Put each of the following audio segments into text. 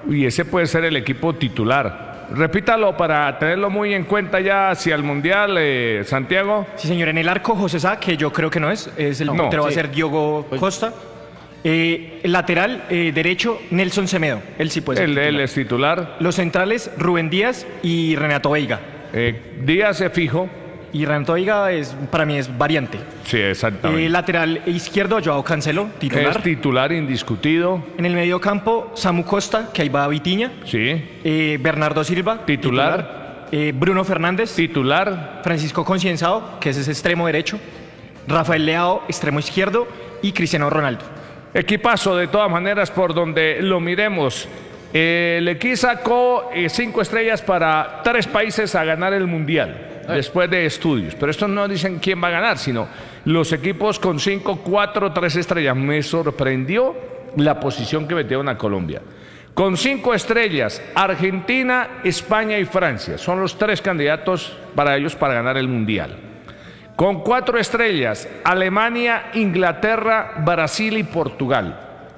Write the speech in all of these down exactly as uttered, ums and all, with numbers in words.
y ese puede ser el equipo titular. Repítalo para tenerlo muy en cuenta ya hacia el Mundial, eh, Santiago. Sí, señor. En el arco, José Sá, que yo creo que no es, es el No, portero, sí. va a ser Diogo Costa. Eh, el lateral eh, derecho, Nelson Semedo, él sí puede ser Él, él titular. es titular. Los centrales, Rubén Díaz y Renato Veiga. Eh, Díaz es fijo. Y Renato Veiga es, para mí es variante. Sí, exactamente. Eh, lateral izquierdo, Joao Cancelo, titular. Es titular indiscutido. En el medio campo, Samu Costa, que ahí va Vitinha. Sí. Eh, Bernardo Silva, Titular. titular. Eh, Bruno Fernández, Titular. Francisco Concienzado, que es ese extremo derecho. Rafael Leao, extremo izquierdo. Y Cristiano Ronaldo. Equipazo de todas maneras por donde lo miremos. Eh, el equipo sacó eh, cinco estrellas para tres países a ganar el Mundial. Después de estudios, pero estos no dicen quién va a ganar, sino los equipos con cinco, cuatro, tres estrellas. Me sorprendió la posición que metieron a Colombia. Con cinco estrellas, Argentina, España y Francia son los tres candidatos para ellos para ganar el Mundial. Con cuatro estrellas, Alemania, Inglaterra, Brasil y Portugal.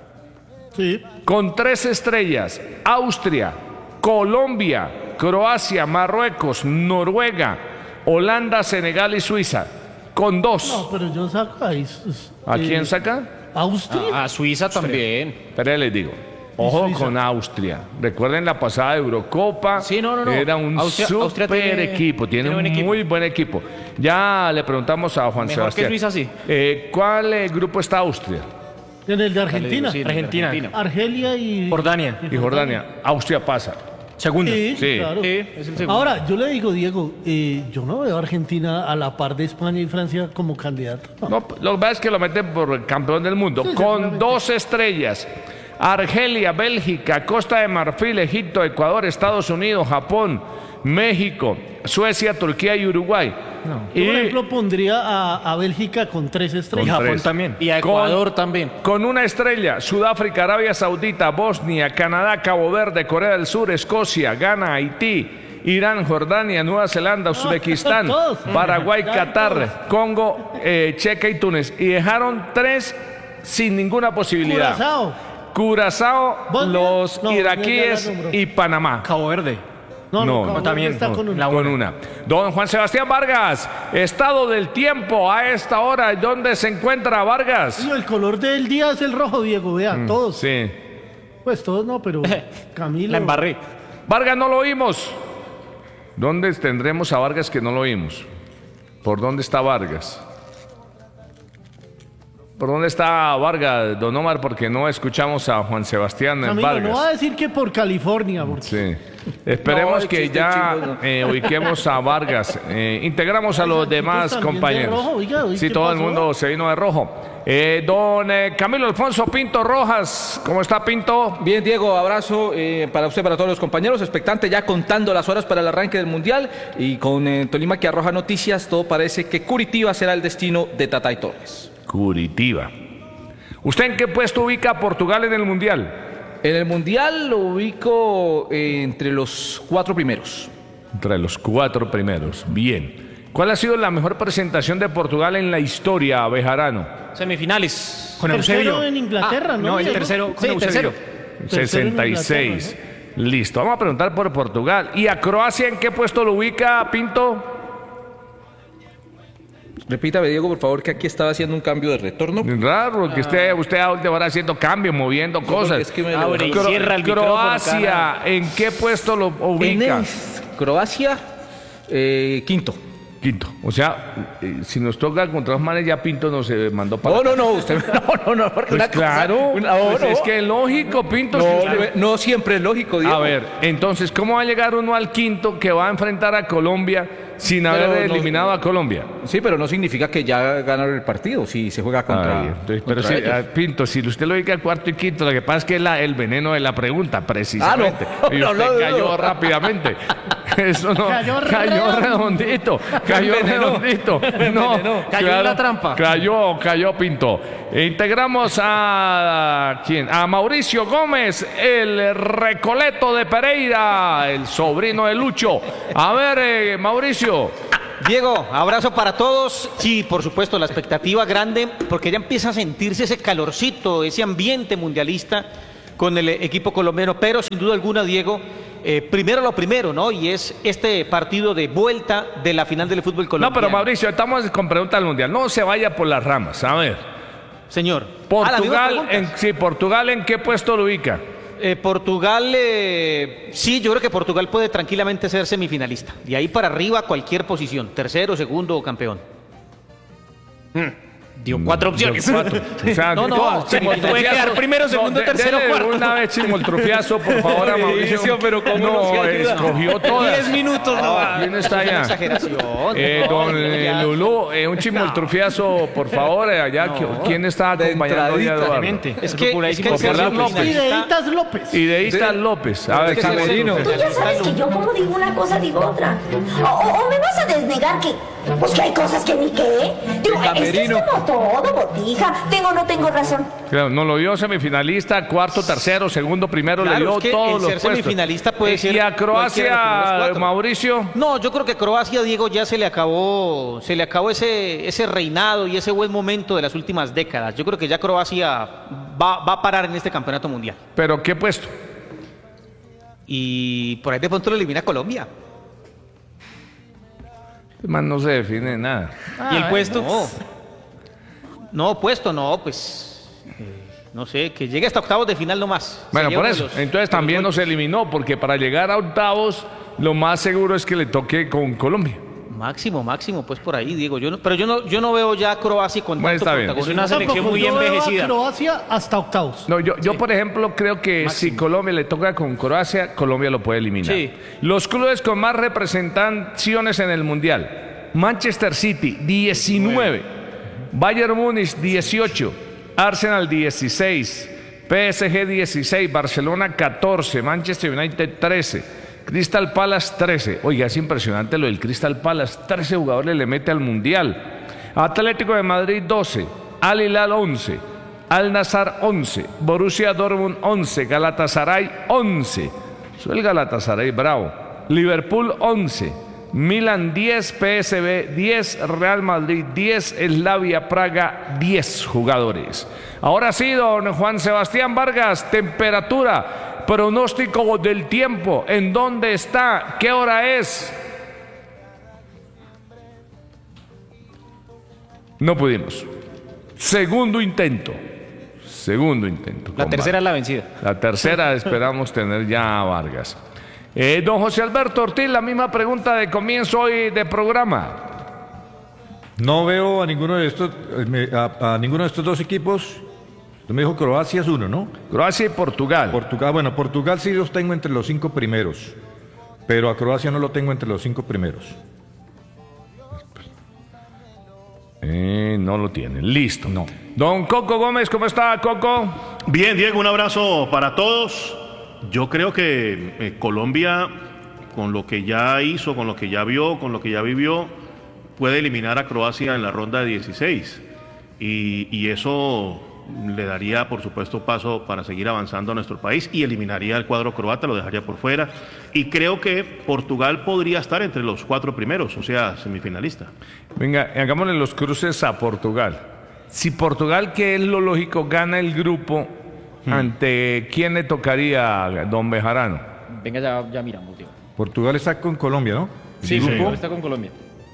Sí. Con tres estrellas, Austria, Colombia, Croacia, Marruecos, Noruega, Holanda, Senegal y Suiza. Con dos. No, pero yo saco ahí. ¿A eh, quién saca? Austria. A, a Suiza también. Pero les digo, ojo Suiza? con Austria. Recuerden la pasada Eurocopa. Sí, no, no, no. Era un Austria- super Austria tiene- equipo. Tiene, tiene un buen equipo. muy buen equipo. Ya le preguntamos a Juan Mejor que Sebastián. Suiza, sí. Eh, ¿Cuál eh, grupo está Austria En el de Argentina. Sí, Argentina. Argelia y. Jordania. y Jordania? Austria pasa. Segundo. Sí, Sí. claro. Sí, es el segundo. Ahora, yo le digo, Diego, eh, yo no veo a Argentina a la par de España y Francia como candidato. No. No, lo que pasa es que lo meten por campeón del mundo. Sí, Con seguramente. dos estrellas. Argelia, Bélgica, Costa de Marfil, Egipto, Ecuador, Estados Unidos, Japón, México, Suecia, Turquía y Uruguay. Yo, Y por ejemplo, pondría a, a Bélgica con tres Y estrellas. Japón tres. también. Y a Ecuador también. con una estrella, Sudáfrica, Arabia Saudita, Bosnia, Canadá, Cabo Verde, Corea del Sur, Escocia, Ghana, Haití, Irán, Jordania, Nueva Zelanda, Uzbekistán, todos. Paraguay, Ya, Qatar, todos. Congo, eh, Checa y Túnez. Y dejaron tres sin ninguna posibilidad. Curazao. Curazao, ¿Bosnia? los No, iraquíes ya la nombró. y Panamá. Cabo Verde. No, No, no, Cabo no, también, Verde está no, con una. la- Con una. Don Juan Sebastián Vargas, estado del tiempo a esta hora. ¿Dónde se encuentra Vargas? Digo, el color del día es el rojo, Diego, vea, todos. Mm, Sí. Pues todos no, pero Camilo. La embarré. Vargas no lo oímos. ¿Dónde tendremos a Vargas que no lo oímos? ¿Por dónde está Vargas? ¿Por dónde está Vargas, don Omar? Porque no escuchamos a Juan Sebastián Camilo, Vargas. no va a decir que por California, porque Sí. Esperemos No, que chiste ya chimbo, no. eh, ubiquemos a Vargas. Eh, integramos a los Santitos demás también de compañeros. rojo, oiga, oiga, Sí, ¿qué todo el pasó? mundo se vino de rojo. Eh, don eh, Camilo Alfonso Pinto Rojas, ¿cómo está Pinto? Bien, Diego, abrazo eh, para usted, para todos los compañeros. Expectante ya contando las horas para el arranque del Mundial. Y con eh, Tolima que arroja noticias, todo parece que Curitiba será el destino de Tatay Torres. Curitiba. ¿Usted en qué puesto ubica a Portugal en el Mundial? En el Mundial lo ubico eh, entre los cuatro primeros. Entre los cuatro primeros. Bien. ¿Cuál ha sido la mejor presentación de Portugal en la historia, Bejarano? Semifinales. Con tercero Eusebio. en Inglaterra, Ah, ¿no? No, el Diego? tercero con Sí, Eusebio. tercero. Tercero en sesenta y seis. Inglaterra, Listo, vamos a preguntar por Portugal. ¿Y a Croacia en qué puesto lo ubica, Pinto? Repítame, Diego, por favor, que aquí estaba haciendo un cambio de retorno. Raro que usted, usted a última hora haciendo cambios, moviendo cosas. es que me- Abre y Cro- cierra el micrófono Croacia, acá. ¿en qué puesto lo En ubica? el Croacia, eh, quinto. Quinto. O sea, eh, si nos toca contra los manes, ya Pinto nos eh, mandó para. No, no, no, usted no, no, no, porque Pues una cosa- claro, una- no, pues no. es que es lógico, Pinto. No, si usted- no, no siempre es lógico, Diego. A ver, entonces, ¿cómo va a llegar uno al quinto que va a enfrentar a Colombia sin Pero haber no- eliminado a Colombia? Sí, pero no significa que ya ganaron el partido si se juega contra, Ay, entonces, pero contra sí, ellos. ah, Pinto, si usted lo ubica cuarto y quinto, lo que pasa es que es la- el veneno de la pregunta, precisamente. Ah, no, y no, usted no, no, cayó no. rápidamente. Eso no. Cayó Cayó redondito. Cayó envenenó. redondito. No, Cayó en la trampa. Cayó, cayó Pinto. E integramos a ¿quién? A Mauricio Gómez, el Recoleto de Pereira, el sobrino de Lucho. A ver, eh, Mauricio. Diego, abrazo para todos. Sí, por supuesto, la expectativa grande, porque ya empieza a sentirse ese calorcito, ese ambiente mundialista. con el equipo colombiano, pero sin duda alguna, Diego, eh, primero lo primero, ¿no? Y es este partido de vuelta de la final del fútbol No, colombiano. pero Mauricio, estamos con pregunta del Mundial. No se vaya por las ramas. A ver, Señor. Ah, ¿la misma Portugal, pregunta? en, sí, Portugal, ¿en qué puesto lo ubica? Eh, Portugal, eh, sí, yo creo que Portugal puede tranquilamente ser semifinalista. De ahí para arriba, cualquier posición, tercero, segundo o campeón. Dio cuatro opciones. Cuatro. O sea, No, no, todas, se Chimoltrufiazo. puede quedar primero, segundo, de- tercero, dele cuarto. Una vez Chimoltrufiazo, por favor, a Mauricio. Mauricio, pero ¿cómo no, no se ayuda? escogió todas. Diez minutos, no. ¿Quién está Es una allá? exageración. Eh, No, don eh, ya. Lulú, eh, un chimoltrufiazo, por favor, eh, allá. ¿Quién está De acompañando hoy a entradita. Eduardo? Clemente. Es que, es que el ser Popular López. Y de semifinalista- Eitas López. Y de ahí está López. A ver, Es que Camerino. Camerino. Tú ya sabes que yo como digo una cosa, digo otra. O, o- o me vas a desnegar que, pues que hay cosas que ni qué. Digo, es que es Camerino. como todo, botija. Tengo o no tengo razón. Claro, no lo dio semifinalista, cuarto, tercero, segundo, primero, Claro, le dio es que todos el los ser puestos. semifinalista puede Eh, ser Y a cualquiera de los primeros Croacia, cuatro. Mauricio. No, yo creo que Croacia, Diego, ya se le acabó, se le acabó ese, ese reinado y ese buen momento de las últimas décadas. Yo creo que ya Croacia va, va a parar en este campeonato mundial. ¿Pero qué puesto? Y por ahí de pronto lo elimina Colombia. Más no se define nada. ¿Y el puesto? No, no puesto, no, pues, eh, no sé, que llegue hasta octavos de final nomás. Bueno, Sería por uno de eso. los- Entonces de los también no golpes. se eliminó, porque para llegar a octavos, lo más seguro es que le toque con Colombia. Máximo, máximo, pues por ahí, Diego. Yo no, pero yo no, yo no veo ya a Croacia con Bueno, tanto está bien. protagonismo. Es una selección Tampoco, muy yo veo a envejecida. Croacia hasta octavos. No, yo, yo por ejemplo, creo que si Colombia le toca con Croacia, Colombia lo puede eliminar. Sí. Los clubes con más representaciones en el Mundial. Manchester City, diecinueve. Bayern Múnich, dieciocho. Arsenal, dieciséis. P S G, dieciséis. Barcelona, catorce. Manchester United, trece. Crystal Palace, trece. Oiga, es impresionante lo del Crystal Palace. trece jugadores le mete al Mundial. Atlético de Madrid, doce. Al Hilal, once. Al Nassr, once. Borussia Dortmund, once. Galatasaray, once. Soy el Galatasaray, bravo. Liverpool, once. Milan, diez. P S V, diez. Real Madrid, diez. Slavia Praga, diez jugadores. Ahora sí, don Juan Sebastián Vargas, temperatura. Pronóstico del tiempo, ¿en dónde está? ¿Qué hora es? No pudimos. Segundo intento. Segundo intento. La con tercera es Vargas. la vencida. La tercera esperamos tener ya a Vargas. Eh, don José Alberto Ortiz, la misma pregunta de comienzo hoy de programa. No veo a ninguno de estos, eh, me- a, a ninguno de estos dos equipos. Usted me dijo Croacia es uno, ¿no? Croacia y Portugal. Portugal, bueno, Portugal sí los tengo entre los cinco primeros, pero a Croacia no lo tengo entre los cinco primeros. Eh, no lo tienen. Listo. No. Don Coco Gómez, ¿cómo está, Coco? Bien, Diego, un abrazo para todos. Yo creo que eh, Colombia, con lo que ya hizo, con lo que ya vio, con lo que ya vivió, puede eliminar a Croacia en la ronda de dieciséis. Y, y eso le daría, por supuesto, paso para seguir avanzando a nuestro país y eliminaría al cuadro croata, lo dejaría por fuera. Y creo que Portugal podría estar entre los cuatro primeros, o sea, semifinalista. Venga, hagámosle los cruces a Portugal. Si Portugal, que es lo lógico, gana el grupo, ¿ante quién le tocaría a don Bejarano? Venga, ya, ya miramos, Diego. Portugal está con Colombia, ¿no? Sí, El sí, grupo. está con Colombia.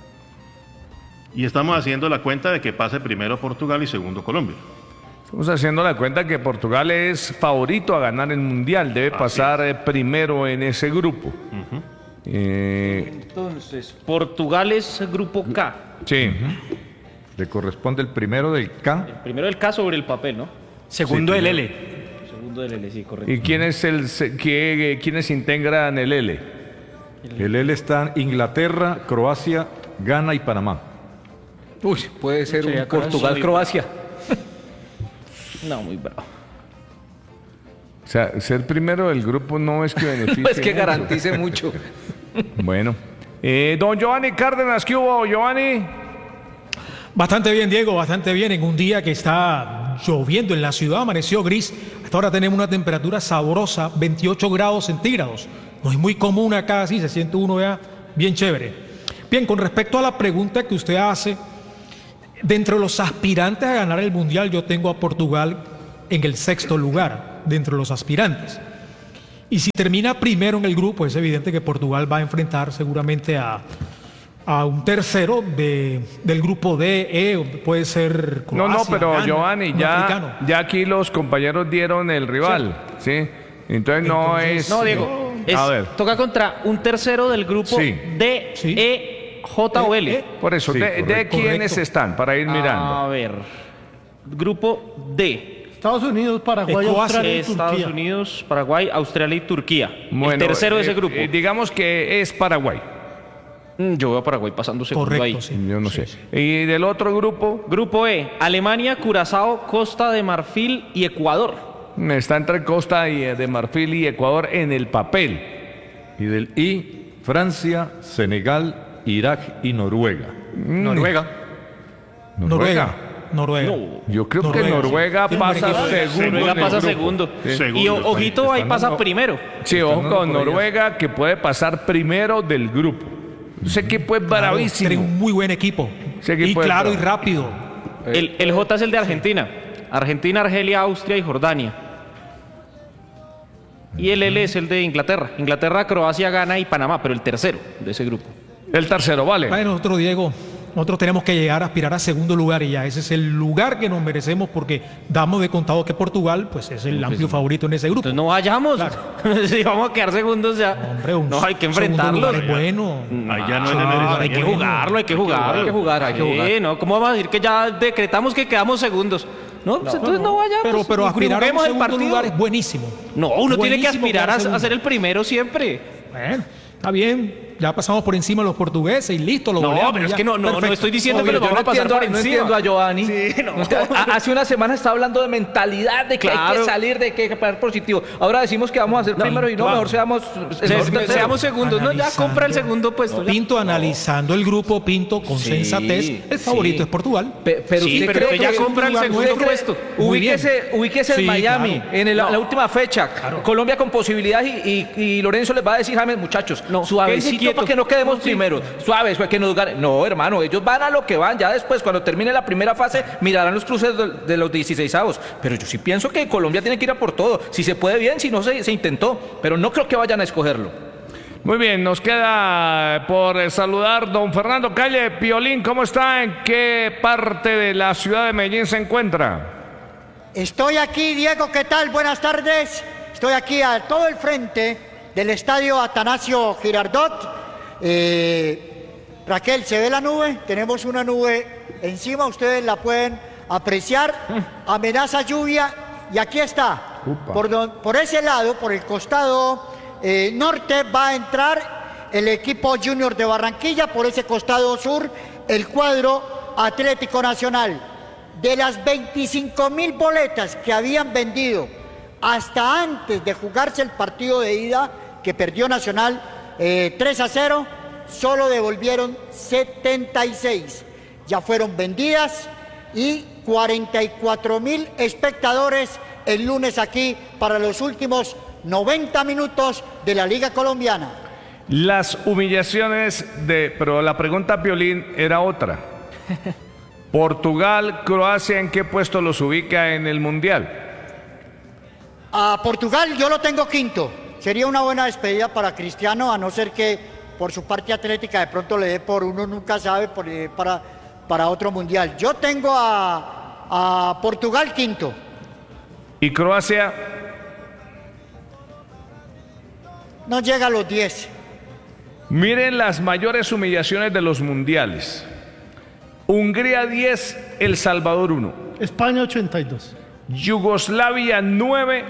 Y estamos haciendo la cuenta de que pase primero Portugal y segundo Colombia. Estamos haciendo la cuenta que Portugal es favorito a ganar el Mundial. Debe pasar eh, primero en ese grupo. Eh, Entonces, Portugal es grupo K. sí. Le corresponde el primero del K. Primero el K sobre el papel, ¿no? Segundo Sí, el primero. L. Segundo el L, sí, correcto. ¿Y quién es el se- qué- quiénes integran el L? El L está Inglaterra, Croacia, Ghana y Panamá. Uy, puede ser Sería un Portugal-Croacia. No, muy bravo. O sea, ser primero del grupo no es que beneficie. Pues que mucho. garantice mucho. Bueno. Eh, don Giovanni Cárdenas, ¿qué hubo, Giovanni? Bastante bien, Diego, bastante bien. En un día que está lloviendo en la ciudad, amaneció gris. Hasta ahora tenemos una temperatura sabrosa, veintiocho grados centígrados. No es muy común acá, así se siente uno ya bien chévere. Bien, con respecto a la pregunta que usted hace, dentro de los aspirantes a ganar el Mundial, yo tengo a Portugal en el sexto lugar. dentro de los aspirantes. Y si termina primero en el grupo, es evidente que Portugal va a enfrentar seguramente a, a un tercero de, del grupo D, E, o puede ser Croacia, No, no, pero Ghana, Giovanni, un africano. ya, ya aquí los compañeros dieron el rival, ¿sí? Entonces no Entonces, es... No, Diego. Es, a ver, toca contra un tercero del grupo Sí. D, Sí. E, J o L. Eh, eh, por eso, Sí, ¿de, de correcto. quiénes Correcto. están? Para ir mirando. A ver. Grupo D. Estados Unidos, Paraguay, Croacia, Australia y Estados Turquía. Unidos, Paraguay, Australia y Turquía. Bueno, el tercero de ese eh, grupo. eh, digamos que es Paraguay. Mm, Yo veo a Paraguay pasando segundo Correcto, ahí. sí. Yo no Sí, sé. sí. Y del otro grupo, Grupo E, Alemania, Curazao, Costa de Marfil y Ecuador. está entre Costa y, eh, de Marfil y Ecuador en el papel. Y del I, Francia, Senegal, Irak y Noruega. Noruega. Noruega. Noruega. Yo creo que Noruega, Noruega sí. pasa Tiene un buen segundo. Noruega en el pasa grupo. segundo. Sí. Segundo, Y o- está- ojito, ahí están pasa dando- primero. Sí, ojo Están dando con por allá. Noruega que puede pasar primero del grupo. Ese equipo es Claro, bravísimo. tiene un muy buen equipo. Ese equipo y es claro y bravo. rápido. El, el J es el de Argentina. Argentina, Argelia, Austria y Jordania. Y el L es el de Inglaterra. Inglaterra, Croacia, Ghana y Panamá, pero el tercero de ese grupo. El tercero, vale. Bueno, nosotros, Diego, nosotros tenemos que llegar a aspirar a segundo lugar y ya ese es el lugar que nos merecemos porque damos de contado que Portugal pues es el amplio favorito en ese grupo. Entonces no vayamos. Si vamos a quedar segundos ya. Hombre, un no, hay que segundo enfrentarlo. lugar es bueno. Allá no es de Ah, merecimiento. Hay que jugarlo, hay que jugarlo. Hay que jugar, hay que Sí, jugar. no, ¿cómo vamos a decir que ya decretamos que quedamos segundos? No, pues entonces no vayamos. Pero, pero y aspirar a un juguemos el segundo partido. lugar es buenísimo. No, uno tiene que Buenísimo aspirar a, quedar segundo. a ser el primero siempre. Bueno, está bien. Ya pasamos por encima de los portugueses y listo, lo No, goleamos pero es ya. que no, no, no Perfecto. estoy diciendo que Oye, lo yo vamos no a pasar entiendo, por no encima. entiendo a Giovanni. Sí, no. No entiendo. A- Hace una semana está hablando de mentalidad, de que hay Claro. que salir, de que hay que parar positivo. Ahora decimos que vamos a ser primero y no, claro. mejor seamos el Se- mejor tercero. seamos segundos. No, ya Analizando. compra el segundo puesto. ya. Pinto analizando el grupo, Pinto con Sí, sensatez. El favorito sí. es Portugal. Pe- pero Sí, usted pero cree usted ya que- compra el ¿usted segundo cree- puesto. Muy Ubíquese, ubíquese Sí, en Miami, claro. en el- No. la última fecha. Colombia con posibilidades y, y- y Lorenzo les va a decir, James, muchachos, No, quédense suavecito quietos. para que no quedemos Sí. primero. Suave, suave, que nos gane. No, hermano, ellos van a lo que van. Ya después, cuando termine la primera fase, mirarán los cruces de, de los dieciseisavos. Pero yo sí pienso que Colombia tiene que ir a por todo. Si se puede bien, si no se, se intentó. Pero no creo que vayan a escogerlo. Muy bien, nos queda por eh, saludar don Fernando Calle. Piolín, ¿cómo está? ¿En qué parte de la ciudad de Medellín se encuentra? Estoy aquí, Diego, ¿qué tal? Buenas tardes. Estoy aquí a todo el frente del estadio Atanasio Girardot. Eh, Raquel, ¿se ve la nube? Tenemos una nube encima, ustedes la pueden apreciar. Amenaza lluvia y aquí está. Por, don- por ese lado, por el costado eh, norte, va a entrar el equipo Junior de Barranquilla. Por ese costado sur, el cuadro Atlético Nacional. De las veinticinco mil boletas que habían vendido hasta antes de jugarse el partido de ida, que perdió Nacional eh, tres a cero, solo devolvieron setenta y seis. Ya fueron vendidas y cuarenta y cuatro mil espectadores el lunes aquí para los últimos noventa minutos de la Liga Colombiana. Las humillaciones de... Pero la pregunta, Piolín, era otra. Portugal, Croacia, ¿en qué puesto los ubica en el Mundial? A Portugal yo lo tengo quinto. Sería una buena despedida para Cristiano, a no ser que por su parte atlética de pronto le dé por uno, nunca sabe, por, eh, para, para otro mundial. Yo tengo a, a Portugal quinto. ¿Y Croacia? No llega a los diez. Miren las mayores humillaciones de los mundiales. Hungría diez, El Salvador uno. España ochenta y dos. Yugoslavia nueve,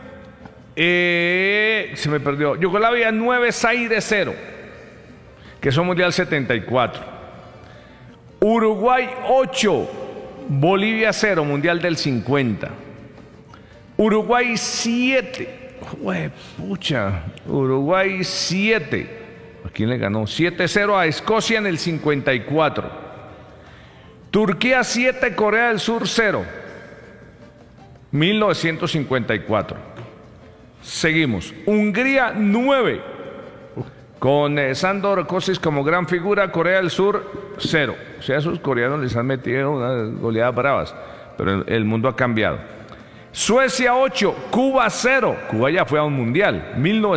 eh, se me perdió. Yugoslavia nueve, Zaire cero, que son Mundial setenta y cuatro. Uruguay ocho, Bolivia cero, Mundial del cincuenta. Uruguay siete, pucha, Uruguay siete. ¿A quién le ganó? siete cero a Escocia en el cincuenta y cuatro. Turquía siete, Corea del Sur cero. mil novecientos cincuenta y cuatro. Seguimos. Hungría nueve, con eh, Sandor Kosic como gran figura. Corea del Sur cero. O sea, esos coreanos les han metido unas goleadas bravas, pero el, el mundo ha cambiado. Suecia ocho, Cuba cero. Cuba ya fue a un mundial.